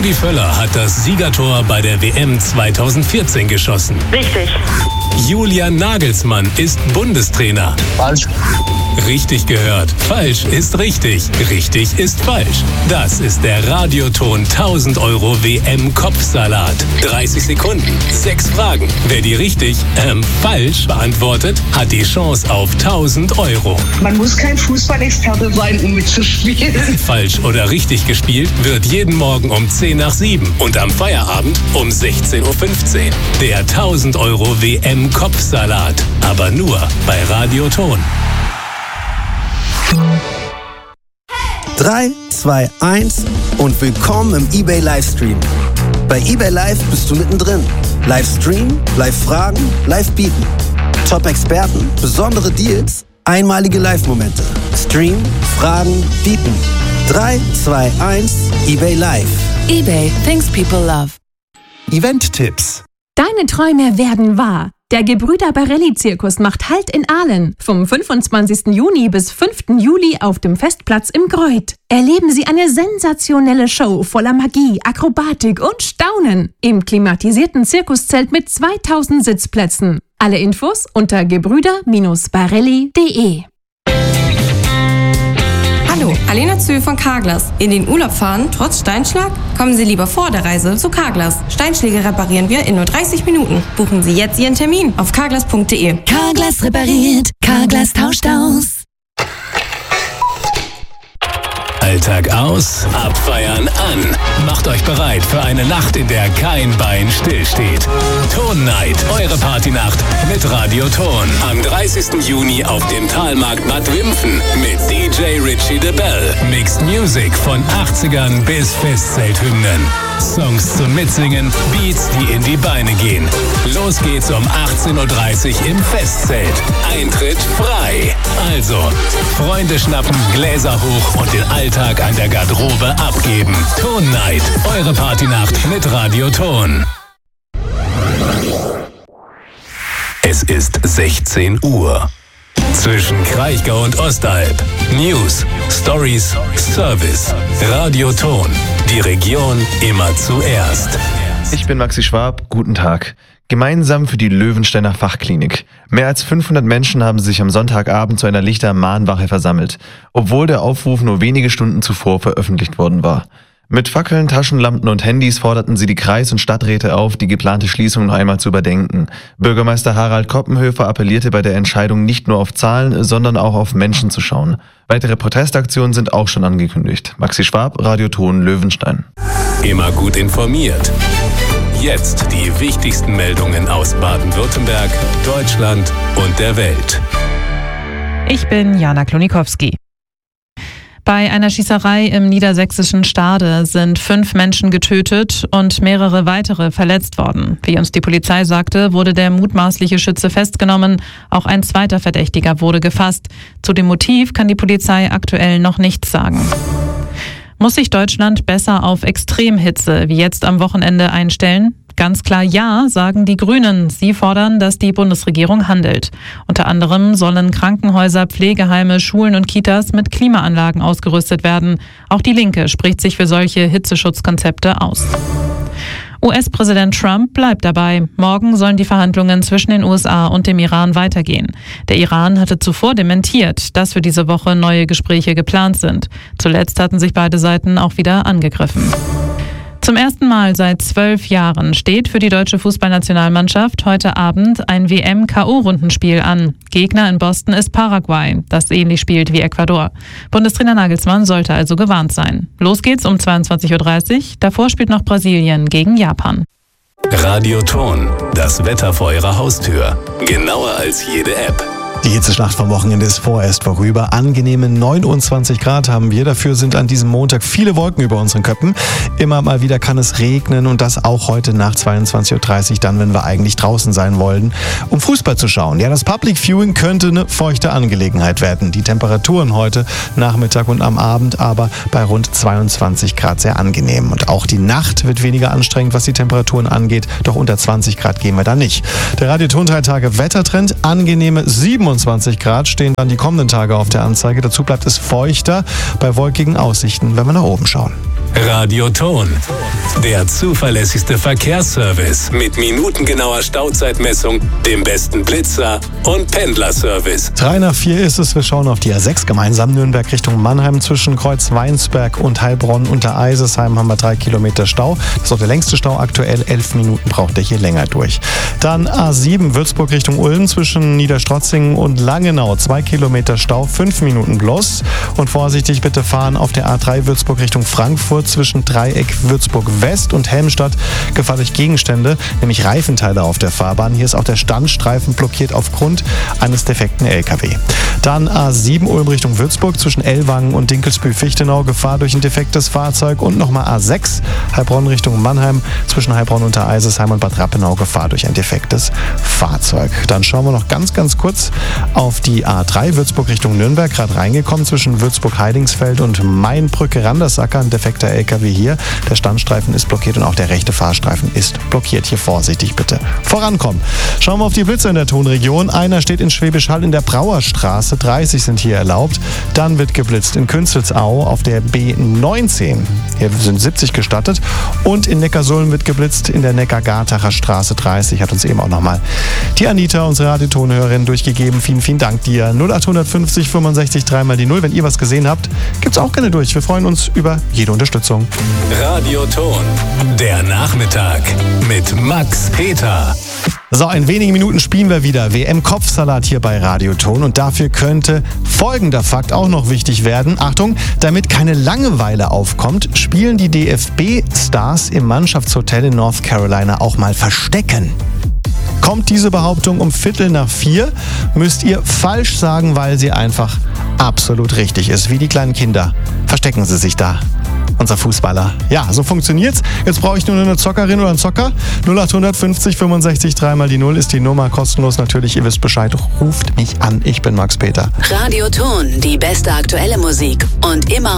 Rudi Völler hat das Siegertor bei der WM 2014 geschossen. Richtig. Julian Nagelsmann ist Bundestrainer. Falsch. Richtig gehört. Falsch ist richtig. Richtig ist falsch. Das ist der Radioton 1000 € WM-Kopfsalat. 30 Sekunden, 6 Fragen. Wer die richtig, falsch beantwortet, hat die Chance auf 1000 €. Man muss kein Fußballexperte sein, um mitzuspielen. Falsch oder richtig gespielt wird jeden Morgen um 10 nach 7 und am Feierabend um 16:15 Uhr. Der 1000 € WM-Kopfsalat. Aber nur bei Radioton. 3, 2, 1 und willkommen im eBay Livestream. Bei eBay Live bist du mittendrin. Livestream, Live-Fragen, Live-Bieten. Top-Experten, besondere Deals, einmalige Live-Momente. Stream, Fragen, Bieten. 3, 2, 1, eBay Live. eBay, things people love. Event-Tipps. Deine Träume werden wahr. Der Gebrüder Barelli-Zirkus macht Halt in Aalen. Vom 25. Juni bis 5. Juli auf dem Festplatz im Greuth. Erleben Sie eine sensationelle Show voller Magie, Akrobatik und Staunen. Im klimatisierten Zirkuszelt mit 2000 Sitzplätzen. Alle Infos unter gebrüder-barelli.de. Hallo, Alena Zöhl von Carglass. In den Urlaub fahren, trotz Steinschlag? Kommen Sie lieber vor der Reise zu Carglass. Steinschläge reparieren wir in nur 30 Minuten. Buchen Sie jetzt Ihren Termin auf carglass.de. Carglass repariert, Carglass tauscht aus. Alltag aus, abfeiern an. Macht euch bereit für eine Nacht, in der kein Bein stillsteht. Ton Night, eure Partynacht mit Radio Ton. Am 30. Juni auf dem Talmarkt Bad Wimpfen mit DJ Richie de Bell. Mixed Music von 80ern bis Festzelthymnen. Songs zum Mitsingen, Beats, die in die Beine gehen. Los geht's um 18:30 Uhr im Festzelt. Eintritt frei. Also, Freunde schnappen, Gläser hoch und den Alltag an der Garderobe abgeben. Ton Night, eure Partynacht mit Radio Ton. Es ist 16 Uhr. Zwischen Kraichgau und Ostalb. News, Stories, Service. Radio Ton. Die Region immer zuerst. Ich bin Maxi Schwab, guten Tag. Gemeinsam für die Löwensteiner Fachklinik. Mehr als 500 Menschen haben sich am Sonntagabend zu einer Lichter-Mahnwache versammelt, obwohl der Aufruf nur wenige Stunden zuvor veröffentlicht worden war. Mit Fackeln, Taschenlampen und Handys forderten sie die Kreis- und Stadträte auf, die geplante Schließung noch einmal zu überdenken. Bürgermeister Harald Koppenhöfer appellierte bei der Entscheidung nicht nur auf Zahlen, sondern auch auf Menschen zu schauen. Weitere Protestaktionen sind auch schon angekündigt. Maxi Schwab, Radio Ton, Löwenstein. Immer gut informiert. Jetzt die wichtigsten Meldungen aus Baden-Württemberg, Deutschland und der Welt. Ich bin Jana Klonikowski. Bei einer Schießerei im niedersächsischen Stade sind 5 Menschen getötet und mehrere weitere verletzt worden. Wie uns die Polizei sagte, wurde der mutmaßliche Schütze festgenommen. Auch ein zweiter Verdächtiger wurde gefasst. Zu dem Motiv kann die Polizei aktuell noch nichts sagen. Muss sich Deutschland besser auf Extremhitze wie jetzt am Wochenende einstellen? Ganz klar ja, sagen die Grünen. Sie fordern, dass die Bundesregierung handelt. Unter anderem sollen Krankenhäuser, Pflegeheime, Schulen und Kitas mit Klimaanlagen ausgerüstet werden. Auch die Linke spricht sich für solche Hitzeschutzkonzepte aus. US-Präsident Trump bleibt dabei. Morgen sollen die Verhandlungen zwischen den USA und dem Iran weitergehen. Der Iran hatte zuvor dementiert, dass für diese Woche neue Gespräche geplant sind. Zuletzt hatten sich beide Seiten auch wieder angegriffen. Zum ersten Mal seit 12 Jahren steht für die deutsche Fußballnationalmannschaft heute Abend ein WM-KO-Rundenspiel an. Gegner in Boston ist Paraguay, das ähnlich spielt wie Ecuador. Bundestrainer Nagelsmann sollte also gewarnt sein. Los geht's um 22:30 Uhr. Davor spielt noch Brasilien gegen Japan. Radio Ton, das Wetter vor Ihrer Haustür. Genauer als jede App. Die Hitzeschlacht vom Wochenende ist vorerst vorüber. Angenehme 29 Grad haben wir. Dafür sind an diesem Montag viele Wolken über unseren Köpfen. Immer mal wieder kann es regnen und das auch heute nach 22:30 Uhr, dann, wenn wir eigentlich draußen sein wollen, um Fußball zu schauen. Ja, das Public Viewing könnte eine feuchte Angelegenheit werden. Die Temperaturen heute Nachmittag und am Abend aber bei rund 22 Grad sehr angenehm. Und auch die Nacht wird weniger anstrengend, was die Temperaturen angeht. Doch unter 20 Grad gehen wir da nicht. Der Radio Ton 3 Tage Wettertrend, angenehme 27 Grad stehen dann die kommenden Tage auf der Anzeige. Dazu bleibt es feuchter bei wolkigen Aussichten, wenn wir nach oben schauen. Radio Ton. Der zuverlässigste Verkehrsservice mit minutengenauer Stauzeitmessung, dem besten Blitzer und Pendlerservice. 3 nach 4 ist es. Wir schauen auf die A6 gemeinsam. Nürnberg Richtung Mannheim zwischen Kreuz-Weinsberg und Heilbronn unter Eisesheim haben wir 3 Kilometer Stau. Das ist auch der längste Stau aktuell. 11 Minuten braucht er hier länger durch. Dann A7 Würzburg Richtung Ulm zwischen Niederstrotzingen und Langenau. 2 Kilometer Stau, 5 Minuten bloß. Und vorsichtig bitte fahren auf der A3 Würzburg Richtung Frankfurt zwischen Dreieck Würzburg West und Helmstadt. Gefahr durch Gegenstände, nämlich Reifenteile auf der Fahrbahn. Hier ist auch der Standstreifen blockiert aufgrund eines defekten LKW. Dann A7 Ulm Richtung Würzburg zwischen Ellwangen und Dinkelsbühl-Fichtenau. Gefahr durch ein defektes Fahrzeug. Und nochmal A6 Heilbronn Richtung Mannheim zwischen Heilbronn unter Eisesheim und Bad Rappenau. Gefahr durch ein defektes Fahrzeug. Dann schauen wir noch ganz kurz auf die A3 Würzburg Richtung Nürnberg. Gerade reingekommen zwischen Würzburg-Heidingsfeld und Mainbrücke-Randersacker. Ein defekter LKW hier. Der Standstreifen ist blockiert und auch der rechte Fahrstreifen ist blockiert. Hier vorsichtig bitte vorankommen. Schauen wir auf die Blitze in der Tonregion. Einer steht in Schwäbisch Hall in der Brauerstraße. 30 sind hier erlaubt. Dann wird geblitzt in Künzelsau auf der B19. Hier sind 70 gestattet. Und in Neckarsulm wird geblitzt in der Neckar-Gartacher Straße 30. Hat uns eben auch nochmal die Anita, unsere Radiotonhörerin, durchgegeben. Vielen Dank dir. 0850 65 3 mal die 0. Wenn ihr was gesehen habt, gibt's auch gerne durch. Wir freuen uns über jede Unterstützung. Radio Ton. Der Nachmittag mit Max Peter. So, in wenigen Minuten spielen wir wieder WM-Kopfsalat hier bei Radio Ton und dafür könnte folgender Fakt auch noch wichtig werden. Achtung, damit keine Langeweile aufkommt, spielen die DFB-Stars im Mannschaftshotel in North Carolina auch mal Verstecken. Kommt diese Behauptung um 3:15, müsst ihr falsch sagen, weil sie einfach absolut richtig ist. Wie die kleinen Kinder. Verstecken sie sich da. Unser Fußballer. Ja, so funktioniert's. Jetzt brauche ich nur eine Zockerin oder einen Zocker. 0850 65 3 mal die 0 ist die Nummer. Kostenlos natürlich. Ihr wisst Bescheid. Ruft mich an. Ich bin Max Peter. Radio Ton, die beste aktuelle Musik. Und immer